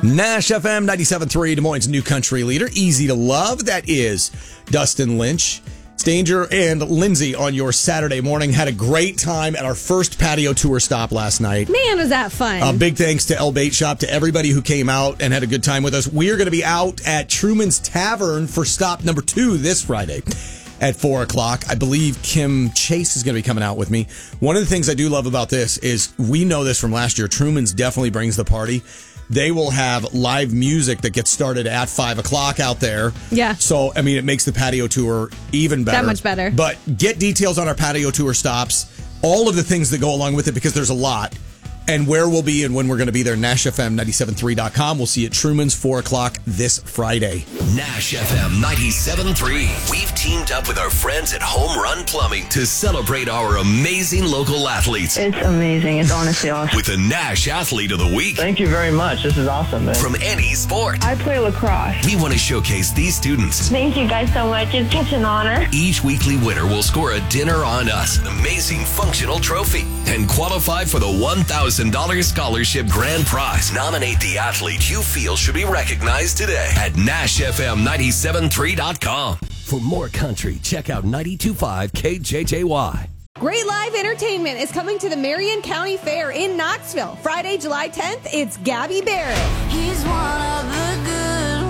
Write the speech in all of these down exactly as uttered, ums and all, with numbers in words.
Nash F M ninety-seven point three, Des Moines' new country leader. Easy to love. That is Dustin Lynch. It's Danger and Lindsay on your Saturday morning. Had a great time at our first patio tour stop last night. Man, was that fun. A big thanks to El Bait Shop, to everybody who came out and had a good time with us. We are going to be out at Truman's Tavern for stop number two this Friday at four o'clock. I believe Kim Chase is going to be coming out with me. One of the things I do love about this is we know this from last year. Truman's definitely brings the party. They will have live music that gets started at five o'clock out there. Yeah. So, I mean, it makes the patio tour even better. That much better. But get details on our patio tour stops, all of the things that go along with it, because there's a lot, and where we'll be and when we're going to be there. Nash F M ninety-seven point three dot com. We'll see you at Truman's, four o'clock this Friday. Nash F M ninety-seven point three. We've teamed up with our friends at Home Run Plumbing to celebrate our amazing local athletes. It's amazing. It's honestly awesome. With the Nash Athlete of the Week. Thank you very much. This is awesome, man. From any sport. I play lacrosse. We want to showcase these students. Thank you guys so much. It's such an honor. Each weekly winner will score a Dinner on Us amazing functional trophy and qualify for the one thousand dollars scholarship grand prize. Nominate the athlete you feel should be recognized today at Nash F M ninety-seven point three dot com. For more country, check out ninety-two point five K J J Y. Great live entertainment is coming to the Marion County Fair in Knoxville. Friday, July tenth, it's Gabby Barrett. He's one of the good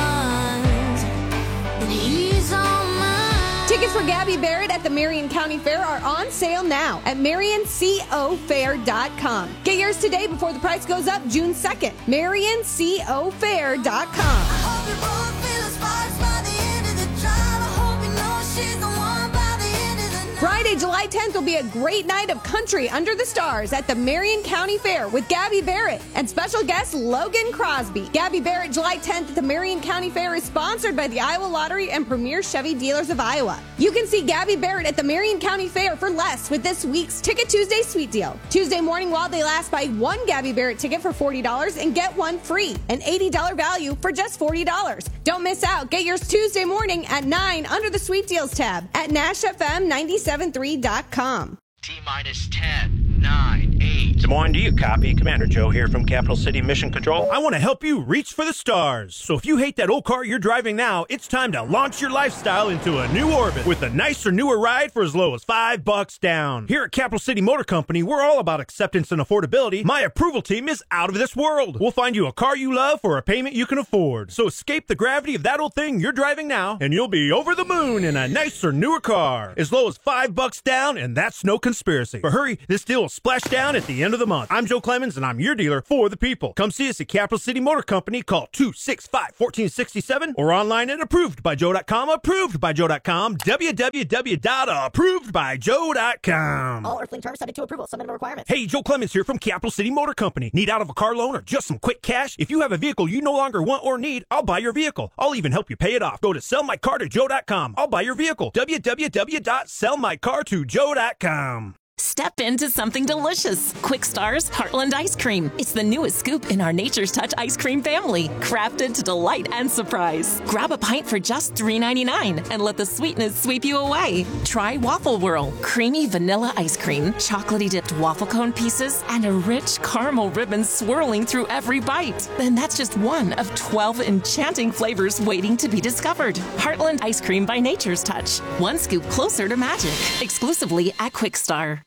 ones, and he's all mine. Tickets for Gabby Barrett at the Marion County Fair are on sale now at marion co fair dot com. Get yours today before the price goes up June second. marion co fair dot com. I hope you both feel the sparks by the end of the drive. I hope you know she's the one by the end of the night. Friday, July tenth will be a great night of country under the stars at the Marion County Fair with Gabby Barrett and special guest Logan Crosby. Gabby Barrett, July tenth at the Marion County Fair is sponsored by the Iowa Lottery and Premier Chevy Dealers of Iowa. You can see Gabby Barrett at the Marion County Fair for less with this week's Ticket Tuesday Sweet Deal. Tuesday morning while they last, buy one Gabby Barrett ticket for forty dollars and get one free. An eighty dollars value for just forty dollars. Don't miss out. Get yours Tuesday morning at nine under the Sweet Deals tab at nash f m ninety-seven point three dot com. T-minus ten, nine, eight. Des Moines, do you copy? Commander Joe here from Capital City Mission Control. I want to help you reach for the stars. So if you hate that old car you're driving now, it's time to launch your lifestyle into a new orbit with a nicer, newer ride for as low as five bucks down. Here at Capital City Motor Company, we're all about acceptance and affordability. My approval team is out of this world. We'll find you a car you love for a payment you can afford. So escape the gravity of that old thing you're driving now, and you'll be over the moon in a nicer, newer car. As low as five bucks down, and that's no conspiracy. But hurry, this deal will splash down at the end of the month. I'm Joe Clemens, and I'm your dealer for the people. Come see us at Capital City Motor Company. Call two six five, one four six seven or online at approved by joe dot com. approved by joe dot com. w w w dot approved by joe dot com. All earthling terms subject to approval. Some minimum requirements. Hey, Joe Clemens here from Capital City Motor Company. Need out of a car loan or just some quick cash? If you have a vehicle you no longer want or need, I'll buy your vehicle. I'll even help you pay it off. Go to sell my car to joe dot com. I'll buy your vehicle. w w w dot sell my car to joe dot com. Step into something delicious. Quick Star's Heartland Ice Cream. It's the newest scoop in our Nature's Touch ice cream family, crafted to delight and surprise. Grab a pint for just three ninety-nine and let the sweetness sweep you away. Try Waffle Whirl, creamy vanilla ice cream, chocolatey dipped waffle cone pieces, and a rich caramel ribbon swirling through every bite. Then that's just one of twelve enchanting flavors waiting to be discovered. Heartland Ice Cream by Nature's Touch. One scoop closer to magic. Exclusively at Quick Star.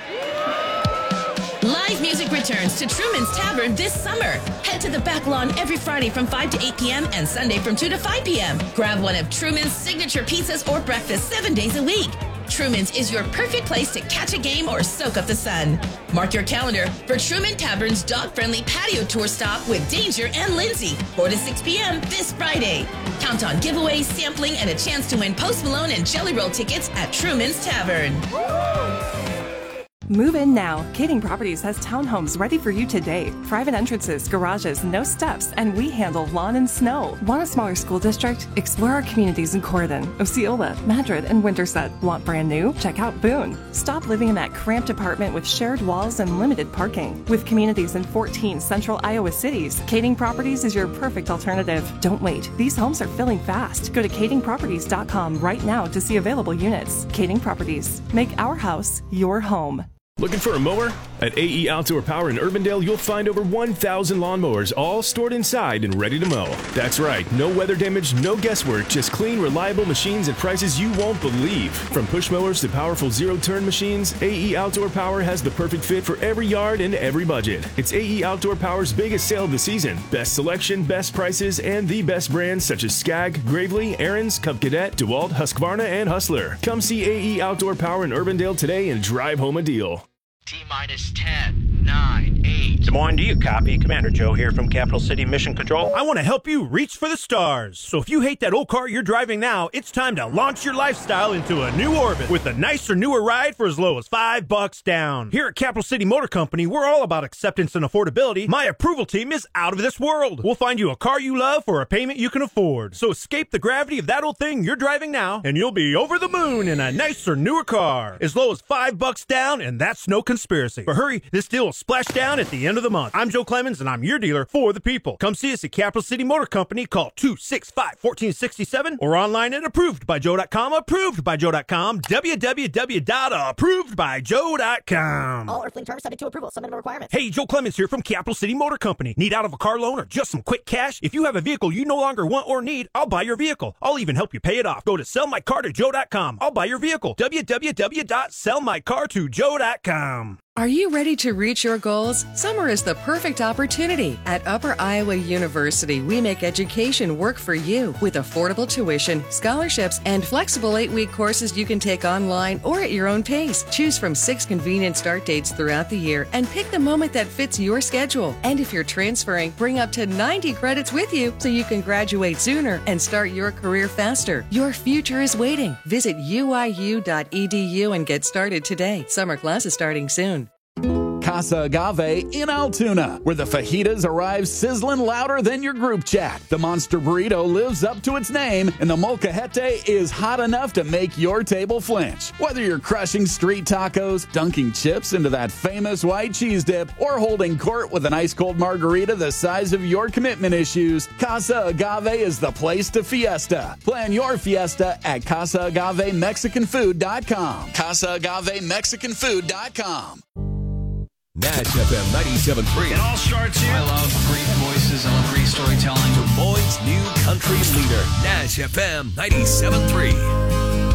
Live music returns to Truman's Tavern this summer. Head to the back lawn every Friday from five to eight p.m. and Sunday from two to five p.m. Grab one of Truman's signature pizzas or breakfast seven days a week. Truman's is your perfect place to catch a game or soak up the sun. Mark your calendar for Truman Tavern's dog-friendly patio tour stop with Danger and Lindsay, four to six p.m. this Friday. Count on giveaways, sampling, and a chance to win Post Malone and Jelly Roll tickets at Truman's Tavern. Move in now. Kading Properties has townhomes ready for you today. Private entrances, garages, no steps, and we handle lawn and snow. Want a smaller school district? Explore our communities in Corydon, Osceola, Madrid, and Winterset. Want brand new? Check out Boone. Stop living in that cramped apartment with shared walls and limited parking. With communities in fourteen central Iowa cities, Kading Properties is your perfect alternative. Don't wait. These homes are filling fast. Go to kading properties dot com right now to see available units. Kading Properties. Make our house your home. Looking for a mower? At A E Outdoor Power in Urbandale, you'll find over one thousand lawnmowers all stored inside and ready to mow. That's right, no weather damage, no guesswork, just clean, reliable machines at prices you won't believe. From push mowers to powerful zero-turn machines, A E Outdoor Power has the perfect fit for every yard and every budget. It's A E Outdoor Power's biggest sale of the season. Best selection, best prices, and the best brands such as Skag, Gravely, Aaron's, Cub Cadet, DeWalt, Husqvarna, and Hustler. Come see A E Outdoor Power in Urbandale today and drive home a deal. T-minus ten, nine, eight. Des Moines, do you copy? Commander Joe here from Capital City Mission Control. I want to help you reach for the stars. So if you hate that old car you're driving now, it's time to launch your lifestyle into a new orbit with a nicer, newer ride for as low as five bucks down. Here at Capital City Motor Company, we're all about acceptance and affordability. My approval team is out of this world. We'll find you a car you love for a payment you can afford. So escape the gravity of that old thing you're driving now, and you'll be over the moon in a nicer, newer car. As low as five bucks down, and that's no conspiracy. But hurry, this deal will splash down at the end of the month. I'm Joe Clemens, and I'm your dealer for the people. Come see us at Capital City Motor Company. Call two six five, one four six seven or online at approved by joe dot com. approved by joe dot com. w w w dot approved by joe dot com. All earthling terms subject to approval. Some minimum requirements. Hey, Joe Clemens here from Capital City Motor Company. Need out of a car loan or just some quick cash? If you have a vehicle you no longer want or need, I'll buy your vehicle. I'll even help you pay it off. Go to sell my car to joe dot com. I'll buy your vehicle. w w w dot sell my car to joe dot com. Are you ready to reach your goals? Summer is the perfect opportunity. At Upper Iowa University, we make education work for you with affordable tuition, scholarships, and flexible eight-week courses you can take online or at your own pace. Choose from six convenient start dates throughout the year and pick the moment that fits your schedule. And if you're transferring, bring up to ninety credits with you so you can graduate sooner and start your career faster. Your future is waiting. Visit u i u dot e d u and get started today. Summer class is starting soon. Casa Agave in Altoona, where the fajitas arrive sizzling louder than your group chat. The Monster Burrito lives up to its name, and the Molcajete is hot enough to make your table flinch. Whether you're crushing street tacos, dunking chips into that famous white cheese dip, or holding court with an ice-cold margarita the size of your commitment issues, Casa Agave is the place to fiesta. Plan your fiesta at casa agave mexican food dot com. casa agave mexican food dot com. Nash F M ninety-seven point three. It all starts here. I love great voices. I love great storytelling. Des Moines' new country leader. Nash F M ninety-seven point three.